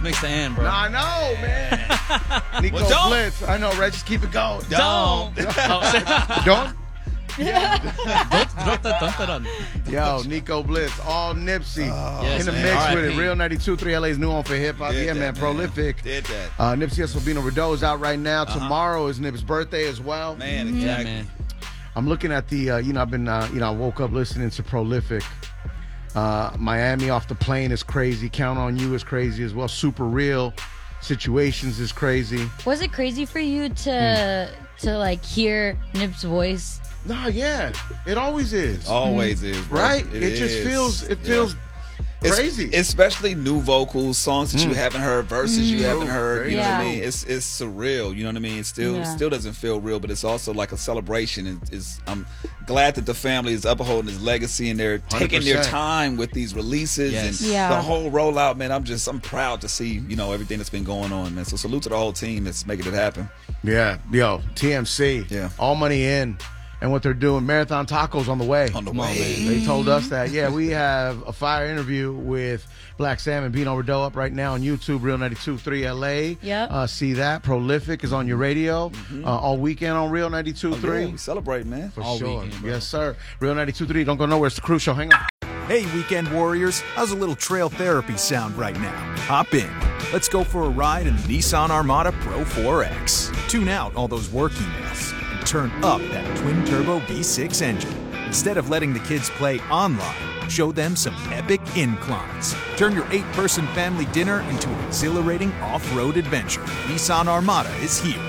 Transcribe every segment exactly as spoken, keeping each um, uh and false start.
Makes the end, bro. Nah, I know, man. Nico Well, Blitz. I know, right? Just keep it going. Don't. Oh, Don't? don't, don't, don't, don't. Yo, Nico Blitz, all Nipsey Oh, yes, in the man. mix R I P with it. Real ninety-two point three L A's new home for hip hop. Did Yeah, that, man, man. prolific. Did that. Uh, Nipsey Hussle Rideau is out right now. Uh-huh. Tomorrow is Nip's birthday as well. Man, Yeah, exactly. man. I'm looking at the, uh, you know, I've been, uh, you know, I woke up listening to Prolific. Uh, Miami Off the Plane is crazy. Count on You is crazy as well. Super Real Situations is crazy. Was it crazy for you to to like hear Nip's voice? Nah, yeah, it always is. Always is, bro. Right? It, just is. feels, it Yeah. feels It's- crazy. especially new vocals, songs that you haven't heard, verses you haven't heard. You know what I Yeah. mean? It's it's surreal. You know what I mean? It still Yeah. still doesn't feel real, but it's also like a celebration. And is I'm glad that the family is upholding his legacy and they're taking their one hundred percent. time with these releases Yes. and Yeah. the whole rollout. Man, I'm just I'm proud to see you know everything that's been going on, man. So salute to the whole team that's making it happen. Yeah, yo, T M C. Yeah. All money in. And what they're doing, Marathon Tacos on the way. On the Come on, way. man. They told us that. Yeah, we have a fire interview with Black Sam and Bino Rideau up right now on YouTube, Real ninety-two point three L A. Yep. Uh, see that. Prolific is on your radio uh, all weekend on Real ninety-two point Oh, three. yeah, we celebrate, man. For All sure. weekend, bro. Yes, sir. Real ninety-two point three. Don't go nowhere. It's the Cruise Show. Hang on. Hey, weekend warriors, how's a little trail therapy sound right now? Hop in. Let's go for a ride in the Nissan Armada Pro four X. Tune out all those work emails and turn up that twin-turbo V six engine. Instead of letting the kids play online, show them some epic inclines. Turn your eight-person family dinner into an exhilarating off-road adventure. Nissan Armada is here.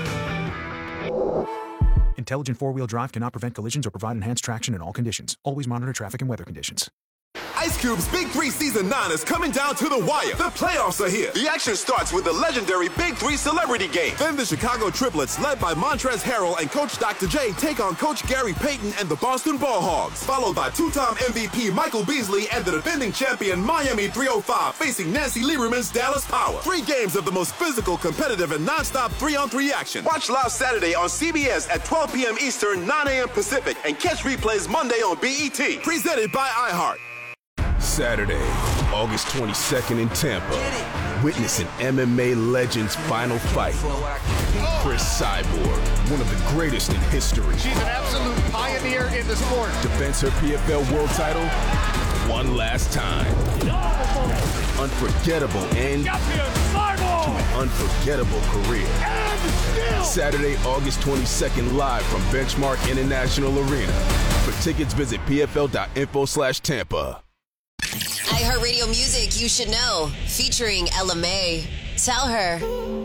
Intelligent four-wheel drive cannot prevent collisions or provide enhanced traction in all conditions. Always monitor traffic and weather conditions. Ice Cube's Big Three Season nine is coming down to the wire. The playoffs are here. The action starts with the legendary Big Three Celebrity Game. Then the Chicago Triplets, led by Montrezl Harrell and Coach Doctor J, take on Coach Gary Payton and the Boston Ball Hogs. Followed by two-time M V P Michael Beasley and the defending champion Miami three oh five facing Nancy Lieberman's Dallas Power. Three games of the most physical, competitive, and non-stop three-on-three action. Watch live Saturday on C B S at twelve p.m. Eastern, nine a.m. Pacific, and catch replays Monday on B E T. Presented by iHeart. Saturday, August twenty-second in Tampa. Witness an M M A legend's final fight. Chris Cyborg, one of the greatest in history. She's an absolute pioneer in the sport. Defends her P F L world title one last time. Unforgettable end to an unforgettable career. Saturday, August twenty-second, live from Benchmark International Arena. For tickets, visit pfl.info slash Tampa. iHeartRadio Music You Should Know, featuring Ella May. Tell her.